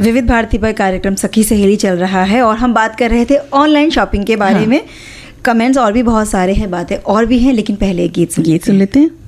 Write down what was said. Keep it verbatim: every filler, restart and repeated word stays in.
विविध भारती पर कार्यक्रम सखी सहेली चल रहा है और हम बात कर रहे थे ऑनलाइन शॉपिंग के बारे हाँ। में। कमेंट्स और भी बहुत सारे हैं, बातें और भी हैं, लेकिन पहले गीत सुन गीत सुन लेते हैं।